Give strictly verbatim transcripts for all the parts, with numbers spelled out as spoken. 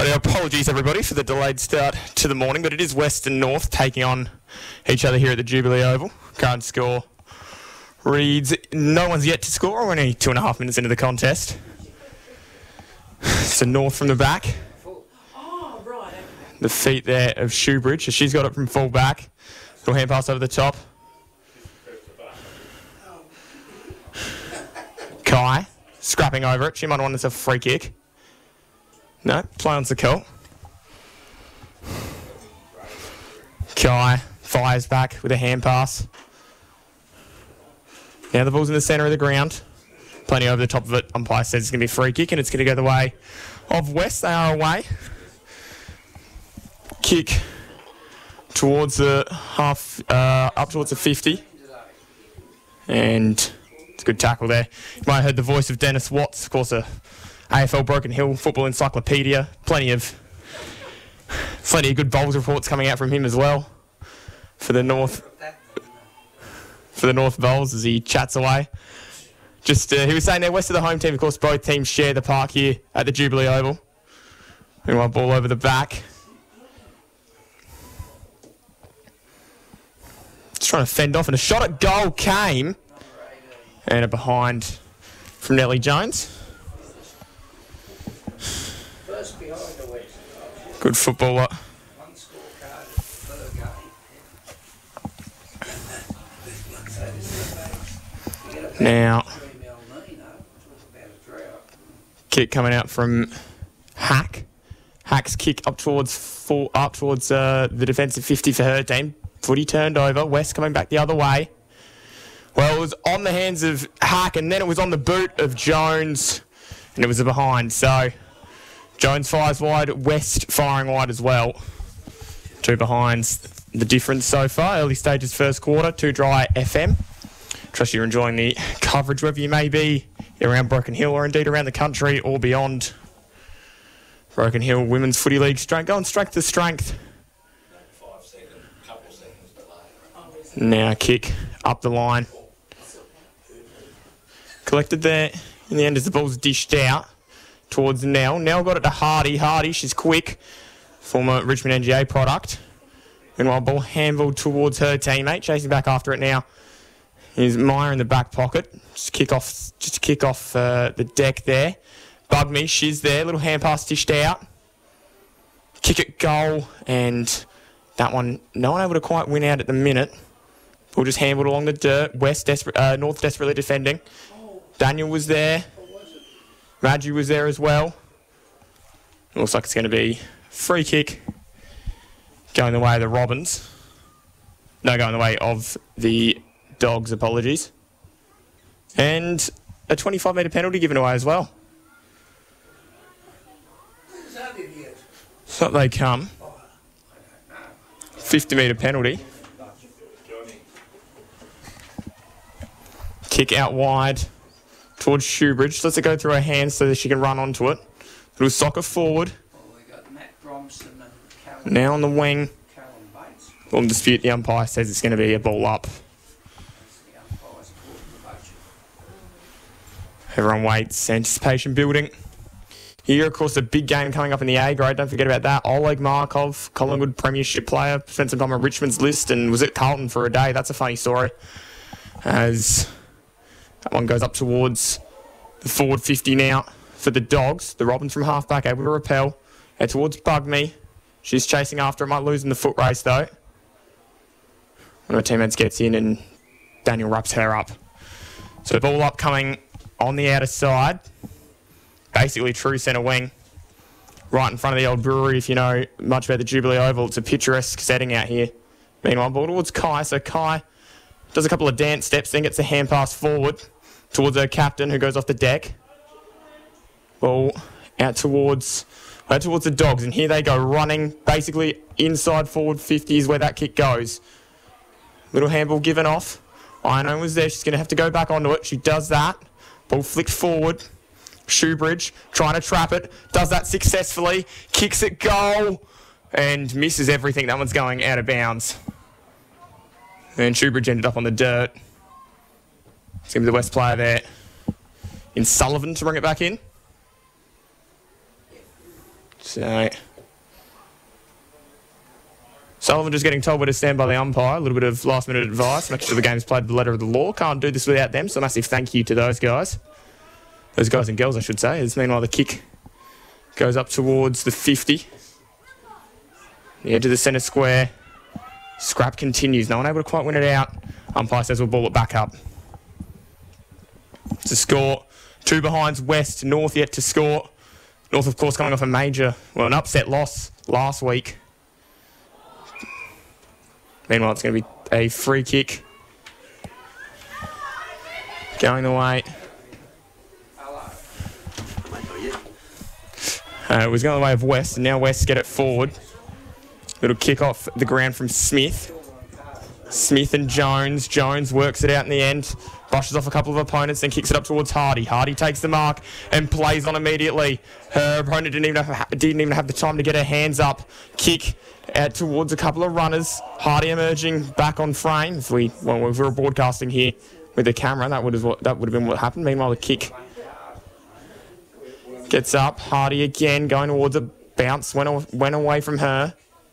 Right, apologies everybody for the delayed start to the morning, but it is West and North taking on each other here at the Jubilee Oval. Current score reads no one's yet to score. We're only two and a half minutes into the contest. So North from the back. The feet there of Shoebridge. So she's got it from full back. Little hand pass over the top. Kai scrapping over it. She might want herself a free kick. No, play on Sakil. Kai fires back with a hand pass. Now the ball's in the centre of the ground. Plenty over the top of it. Umpire says it's going to be a free kick and it's going to go the way of West. They are away. Kick towards the half, uh, up towards the fifty. And it's a good tackle there. You might have heard the voice of Dennis Watts, of course, a A F L Broken Hill football encyclopedia. Plenty of plenty of good bowls reports coming out from him as well for the North for the North Bowls as he chats away. Just uh, he was saying there, West of the home team. Of course, both teams share the park here at the Jubilee Oval. Meanwhile, ball over the back. Just trying to fend off, and a shot at goal came, and a behind from Nellie Jones. Good footballer. Now, kick coming out from Hack. Hack's kick up towards full, up towards uh, the defensive fifty for her team. Footy turned over. West coming back the other way. Well, it was on the hands of Hack, and then it was on the boot of Jones, and it was a behind. So Jones fires wide, West firing wide as well. Two behinds. The difference so far, early stages first quarter, two dry F M. Trust you're enjoying the coverage wherever you may be around Broken Hill or indeed around the country or beyond. Broken Hill Women's Footy League strength, going strength to strength. Now kick up the line. Collected there in the end as the ball's dished out towards Nell. Nell got it to Hardy. Hardy, she's quick. Former Richmond N G A product. Meanwhile, ball handballed towards her teammate. Chasing back after it now is Meyer in the back pocket. Just kick off, just kick off uh, the deck there. Bug me, she's there. Little hand pass dished out. Kick it goal, and that one, no one able to quite win out at the minute. Ball just handballed along the dirt. West desperate, uh, North desperately defending. Daniel was there. Maggie was there as well. It looks like it's going to be free kick going the way of the Robins. No, going the way of the Dogs, apologies. And a twenty-five metre penalty given away as well. So they come. fifty metre penalty. Kick out wide towards Shoebridge. Lets it go through her hands so that she can run onto it. Little soccer forward. Now on the wing. Ball in dispute. The umpire says it's going to be a ball up. Everyone waits. Anticipation building. Here, of course, a big game coming up in the A grade. Don't forget about that. Oleg Markov, Collingwood Premiership player. Spent some time on Richmond's list and was at Carlton for a day. That's a funny story. As that one goes up towards the forward fifty now for the Dogs. The Robins from halfback able to repel. Head towards Bug Me. She's chasing after it. Might lose in the foot race, though. One of her teammates gets in and Daniel wraps her up. So the ball up coming on the outer side. Basically true centre wing. Right in front of the old brewery. If you know much about the Jubilee Oval, it's a picturesque setting out here. Meanwhile, ball towards Kai. So Kai does a couple of dance steps, then gets a hand pass forward towards her captain who goes off the deck. Ball out towards out towards the Dogs, and here they go running. Basically inside forward fifty is where that kick goes. Little handball given off. Ino was there. She's going to have to go back onto it. She does that. Ball flicked forward. Shoebridge trying to trap it. Does that successfully. Kicks it goal. And misses everything. That one's going out of bounds. And Shoebridge ended up on the dirt. It's going to be the West player there in Sullivan to bring it back in. So Sullivan just getting told where to stand by the umpire. A little bit of last minute advice. Make sure the game's played the letter of the law. Can't do this without them. So massive thank you to those guys. Those guys and girls, I should say. As meanwhile, the kick goes up towards the fifty. The edge of the centre square. Scrap continues. No one able to quite win it out. Umpire says we'll ball it back up. To score. Two behinds, West. North yet to score. North, of course, coming off a major, well, an upset loss last week. Meanwhile, it's going to be a free kick. Going the way. Uh, it was going the way of West, and now West get it forward. Little kick off the ground from Smith. Smith and Jones. Jones works it out in the end. Brushes off a couple of opponents, then kicks it up towards Hardy. Hardy takes the mark and plays on immediately. Her opponent didn't even have, didn't even have the time to get her hands up. Kick out towards a couple of runners. Hardy emerging back on frame. If we, well, if we were broadcasting here with the camera, that would have that would have been what happened. Meanwhile, the kick gets up. Hardy again going towards a bounce. Went went away from her.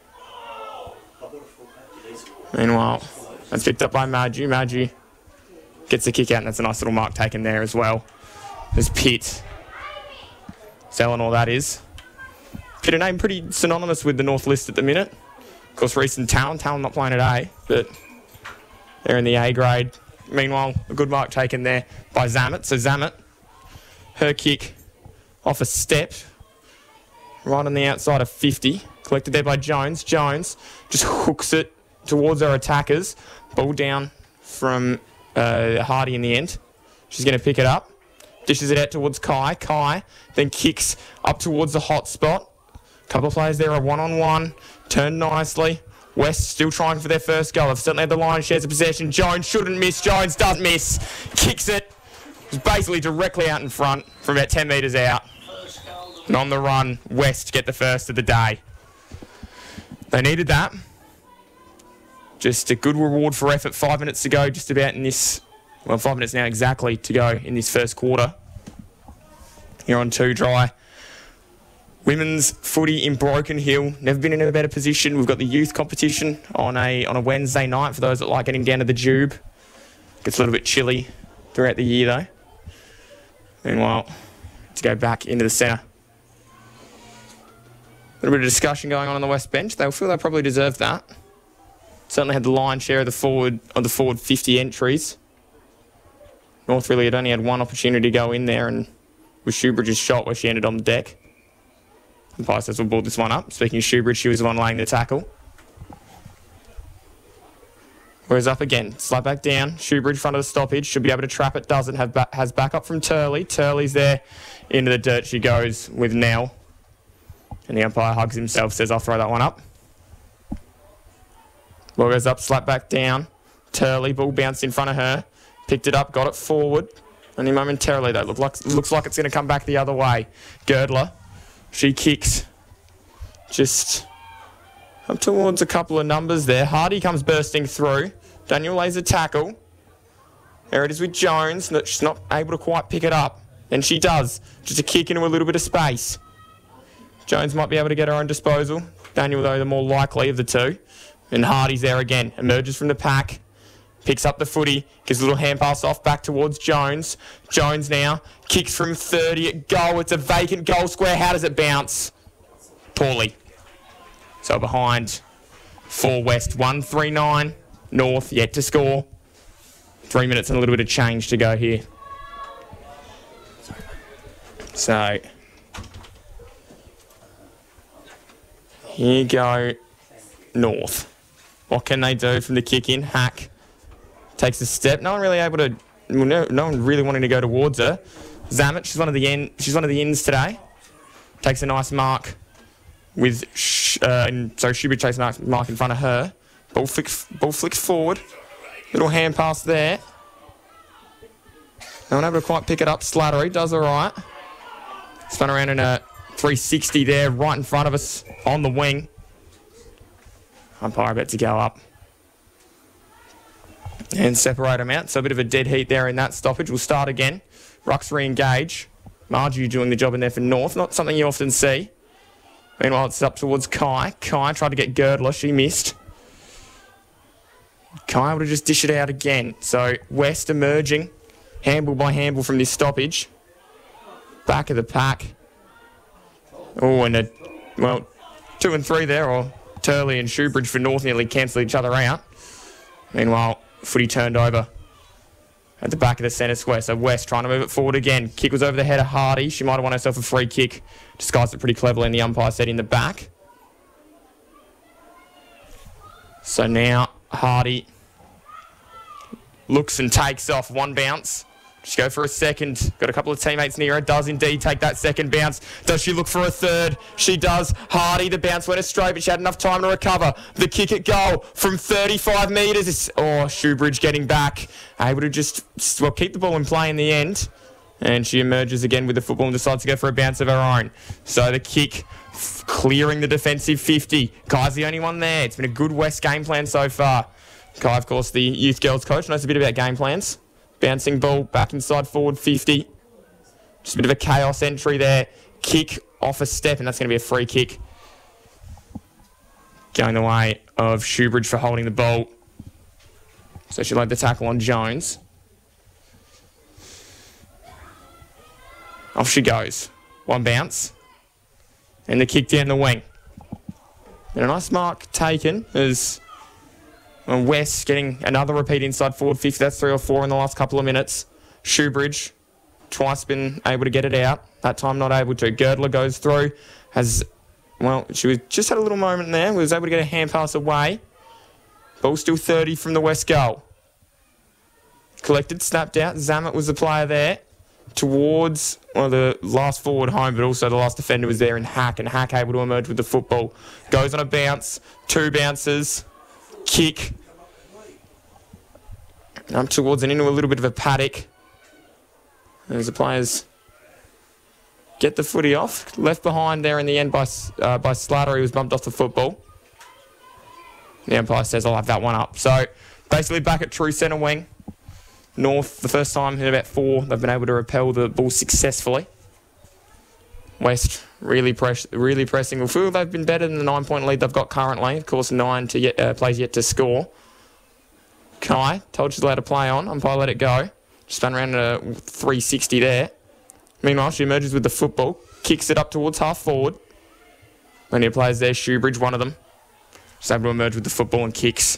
Meanwhile, that's picked up by Maju. Maju gets the kick out, and that's a nice little mark taken there as well. There's Pitt. Selling all that is. Pitt, a name pretty synonymous with the North list at the minute. Of course, recent talent. Talent not playing at A, but they're in the A grade. Meanwhile, a good mark taken there by Zamet. So Zamet, her kick off a step, right on the outside of fifty. Collected there by Jones. Jones just hooks it towards our attackers. Ball down from uh, Hardy in the end. She's going to pick it up. Dishes it out towards Kai. Kai then kicks up towards the hot spot. A couple of players there are one-on-one. Turned nicely. West still trying for their first goal. They've certainly had the line, shares of possession. Jones shouldn't miss. Jones does miss. Kicks it. It's basically directly out in front from about ten metres out. And on the run, West get the first of the day. They needed that. Just a good reward for effort. Five minutes to go, just about in this, well, five minutes now exactly to go in this first quarter. Here on Two Dry. Women's footy in Broken Hill. Never been in a better position. We've got the youth competition on a on a Wednesday night for those that like getting down to the Jube. Gets a little bit chilly throughout the year though. Meanwhile, to go back into the centre. A little bit of discussion going on on the West bench. They'll feel they probably deserve that. Certainly had the lion's share of the forward of the forward fifty entries. North really had only had one opportunity to go in there, and with Shoebridge's shot where she ended on the deck. Umpire says we'll ball this one up. Speaking of Shoebridge, she was the one laying the tackle. Whereas up again, slap back down. Shoebridge front of the stoppage, should be able to trap it. Doesn't have ba has backup from Turley. Turley's there into the dirt. She goes with Nell, and the umpire hugs himself. Says I'll throw that one up. Ball goes up, slap back down. Turley, ball bounced in front of her. Picked it up, got it forward. Only momentarily, though. Look like, looks like it's going to come back the other way. Girdler, she kicks just up towards a couple of numbers there. Hardy comes bursting through. Daniel lays a tackle. There it is with Jones. She's not able to quite pick it up. Then she does. Just a kick into a little bit of space. Jones might be able to get her own disposal. Daniel, though, the more likely of the two. And Hardy's there again. Emerges from the pack. Picks up the footy. Gives a little hand pass off back towards Jones. Jones now kicks from thirty at goal. It's a vacant goal square. How does it bounce? Poorly. So behind for West. one three nine. North yet to score. Three minutes and a little bit of change to go here. So here you go, North. What can they do from the kick in? Hack takes a step. No one really able to. Well, no, no one really wanting to go towards her. Zamet, she's one of the end. She's one of the ins today. Takes a nice mark with. Sh uh, and so Shubert takes a nice mark in front of her. Ball flicks. Ball flicks forward. Little hand pass there. No one able to quite pick it up. Slattery does all right. Spun around in a three sixty there, right in front of us on the wing. Umpire about to go up and separate them out. So a bit of a dead heat there in that stoppage. We'll start again. Rucks re-engage. Margie doing the job in there for North. Not something you often see. Meanwhile, it's up towards Kai. Kai tried to get Girdler. She missed. Kai would have just dished it out again. So West emerging. Handball by handball from this stoppage. Back of the pack. Oh, and a, well, two and three there, or Turley and Shoebridge for North nearly cancel each other out. Meanwhile, footy turned over at the back of the centre square. So West trying to move it forward again. Kick was over the head of Hardy. She might have won herself a free kick. Disguised it pretty cleverly, and the umpire said in the back. So now Hardy looks and takes off. One bounce. Just go for a second. Got a couple of teammates near her. Does indeed take that second bounce. Does she look for a third? She does. Hardy, the bounce went astray, but she had enough time to recover. The kick at goal from thirty-five metres. Oh, Shoebridge getting back. Able to just, well, keep the ball in play in the end. And she emerges again with the football and decides to go for a bounce of her own. So the kick clearing the defensive fifty. Kai's the only one there. It's been a good West game plan so far. Kai, of course, the youth girls coach, knows a bit about game plans. Bouncing ball, back inside forward fifty. Just a bit of a chaos entry there. Kick off a step, and that's going to be a free kick. Going the way of Shoebridge for holding the ball. So she laid the tackle on Jones. Off she goes. One bounce. And the kick down the wing. And a nice mark taken as And West getting another repeat inside forward fifty. That's three or four in the last couple of minutes. Shoebridge twice been able to get it out. That time not able to. Girdler goes through. Has, well, she was just had a little moment there. Was able to get a hand pass away. Ball still thirty from the West goal. Collected, snapped out. Zammit was the player there. Towards, well, the last forward home, but also the last defender was there in Hack, and Hack able to emerge with the football. Goes on a bounce. Two bounces. Kick. Up towards and into a little bit of a paddock. As the players get the footy off. Left behind there in the end by, uh, by Slater. He was bumped off the football. The umpire says, I'll have that one up. So, basically back at true centre wing. North, the first time in about four, they've been able to repel the ball successfully. West really press, really pressing. Well, feel they've been better than the nine-point lead they've got currently. Of course, nine to yet, uh, plays yet to score. Kai, told she's allowed to play on. Umpire let it go. Spun around at a three sixty there. Meanwhile, she emerges with the football. Kicks it up towards half forward. Plenty of players there. Shoebridge, one of them. Just able to emerge with the football and kicks.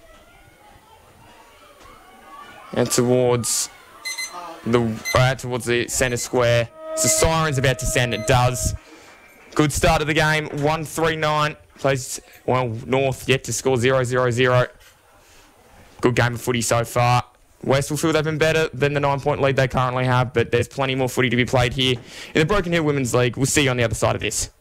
And towards the, uh, towards the centre square. So siren's about to sound. It does. Good start of the game. one three nine. Plays, well, North yet to score zero zero zero. Good game of footy so far. West will feel they've been better than the nine-point lead they currently have, but there's plenty more footy to be played here in the Broken Hill Women's League. We'll see you on the other side of this.